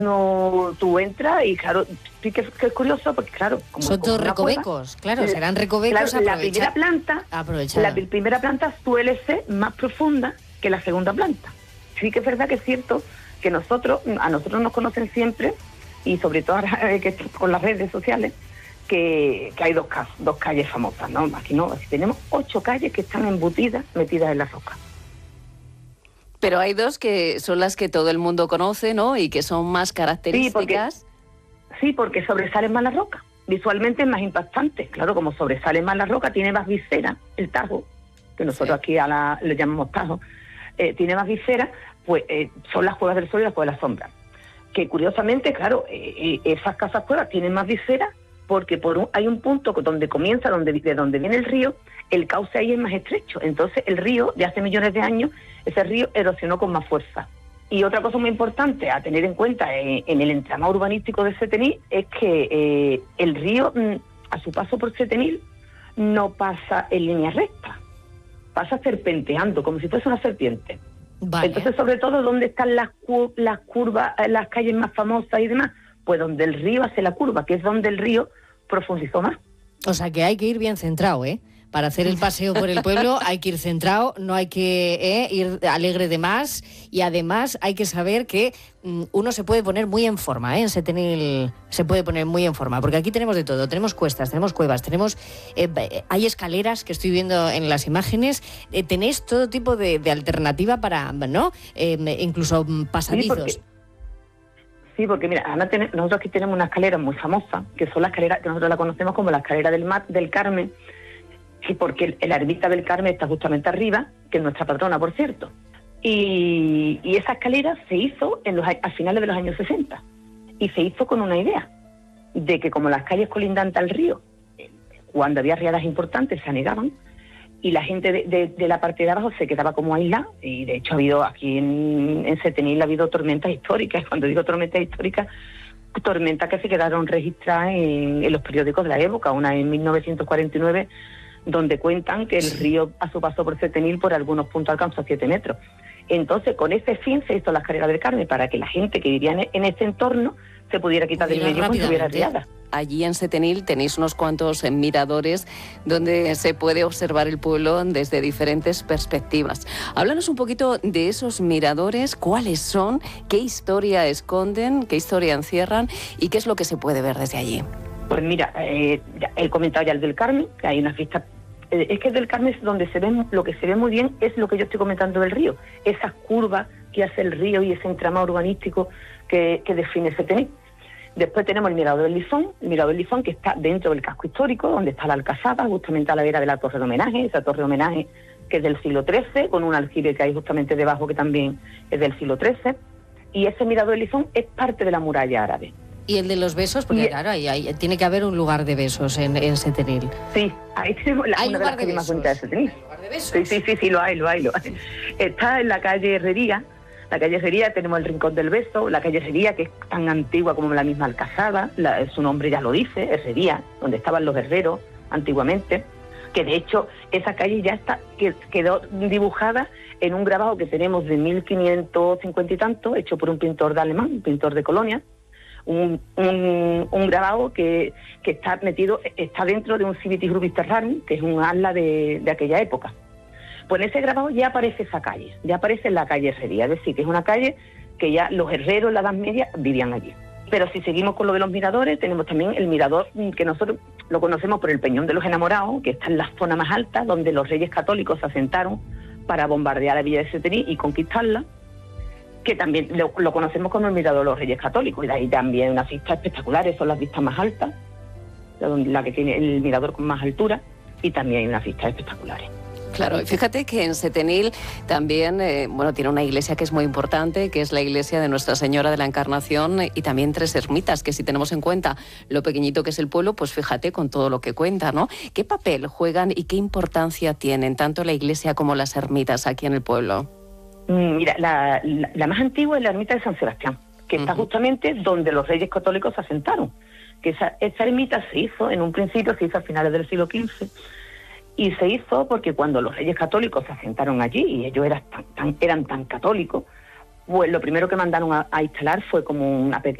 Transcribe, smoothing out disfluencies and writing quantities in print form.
no, tú entras y claro, sí que es curioso porque claro, son todos recovecos, claro, serán recovecos. Claro, la primera planta suele ser más profunda que la segunda planta. Sí que es verdad que es cierto que a nosotros nos conocen siempre, y sobre todo ahora que con las redes sociales, que hay dos calles famosas, ¿no? Aquí tenemos 8 calles que están embutidas, metidas en la roca. Pero hay 2 que son las que todo el mundo conoce, ¿no? Y que son más características. Sí, porque sobresalen más la roca. Visualmente es más impactante. Claro, como sobresale más la roca, tiene más visera, el Tajo, que nosotros aquí le llamamos Tajo, tiene más visera, pues son las cuevas del sol y las cuevas de la sombra. Que curiosamente, claro, esas casas cuevas tienen más visera porque hay un punto donde comienza, de donde viene el río, el cauce ahí es más estrecho. Entonces el río, de hace millones de años, ese río erosionó con más fuerza. Y otra cosa muy importante a tener en cuenta en el entramado urbanístico de Setenil es que el río, a su paso por Setenil, no pasa en línea recta, pasa serpenteando, como si fuese una serpiente. Vale. Entonces, sobre todo, ¿dónde están las curvas, las calles más famosas y demás? Pues donde el río hace la curva, que es donde el río profundizó más. O sea que hay que ir bien centrado, ¿eh? Para hacer el paseo por el pueblo hay que ir centrado, no hay que ir alegre de más, y además hay que saber que uno se puede poner muy en forma, en Setenil se puede poner muy en forma, porque aquí tenemos de todo, tenemos cuestas, tenemos cuevas, hay escaleras que estoy viendo en las imágenes, tenéis todo tipo de alternativa para, ¿no? Incluso pasadizos. Sí, porque mira, nosotros aquí tenemos una escalera muy famosa, que son las escaleras que nosotros la conocemos como la escalera del Carmen. Sí, porque la ermita del Carmen está justamente arriba, que es nuestra patrona, por cierto. Y esa escalera se hizo a finales de los años 60. Y se hizo con una idea, de que como las calles colindantes al río, cuando había riadas importantes, se anegaban, y la gente de la parte de abajo se quedaba como aislada. Y de hecho ha habido aquí en Setenil ha habido tormentas históricas. Cuando digo tormentas históricas, tormentas que se quedaron registradas en los periódicos de la época. Una en 1949, donde cuentan que el río a su paso por Setenil por algunos puntos alcanzó 7 metros. Entonces, con ese fin se hizo la escalera del Carmen, para que la gente que vivía en ese entorno se pudiera quitar del medio cuando hubiera riada. Allí en Setenil tenéis unos cuantos miradores donde se puede observar el pueblo desde diferentes perspectivas. Háblanos un poquito de esos miradores, cuáles son, qué historia esconden, qué historia encierran y qué es lo que se puede ver desde allí. Pues mira, he comentado ya el del Carmen, que hay una fiesta. Es que el del Carmen es donde lo que se ve muy bien es lo que yo estoy comentando del río, esas curvas que hace el río y ese entramado urbanístico que define Setenil. Después tenemos el Mirador del Lizón, que está dentro del casco histórico, donde está la Alcazaba, justamente a la vera de la Torre de Homenaje, esa Torre de Homenaje que es del siglo XIII, con un aljibe que hay justamente debajo que también es del siglo XIII, y ese Mirador del Lizón es parte de la muralla árabe. ¿Y el de los besos? Porque claro, ahí tiene que haber un lugar de besos en Setenil. Sí, ahí tenemos una de las calles más bonitas de Setenil. Sí, lo hay. Está en la calle Herrería. La calle Herrería, tenemos el Rincón del Beso, la calle Herrería, que es tan antigua como la misma Alcazaba, su nombre ya lo dice, Herrería, donde estaban los herreros antiguamente, que de hecho esa calle ya quedó dibujada en un grabado que tenemos de 1550 y tanto, hecho por un pintor de alemán, un pintor de Colonia, un grabado que está dentro de un Civitas Rubis Terrarum, que es un atlas de aquella época. Pues en ese grabado ya aparece esa calle, ya aparece la calle Herrería, es decir, que es una calle que ya los herreros en la Edad Media vivían allí. Pero si seguimos con lo de los miradores, tenemos también el mirador que nosotros lo conocemos por el Peñón de los Enamorados, que está en la zona más alta, donde los reyes católicos se asentaron para bombardear la villa de Setenil y conquistarla, que también lo conocemos como el mirador de los reyes católicos, y de ahí también unas vistas espectaculares, son las vistas más altas, la que tiene el mirador con más altura, y también hay unas vistas espectaculares. Claro, fíjate que en Setenil también, tiene una iglesia que es muy importante, que es la iglesia de Nuestra Señora de la Encarnación, y también 3 ermitas, que si tenemos en cuenta lo pequeñito que es el pueblo, pues fíjate con todo lo que cuenta, ¿no? ¿Qué papel juegan y qué importancia tienen tanto la iglesia como las ermitas aquí en el pueblo? Mira, la más antigua es la ermita de San Sebastián, que está justamente donde los reyes católicos se asentaron. Que esa ermita en un principio se hizo a finales del siglo XV, y se hizo porque cuando los reyes católicos se asentaron allí, y ellos eran tan católicos, Pues lo primero que mandaron a instalar fue como una pequeña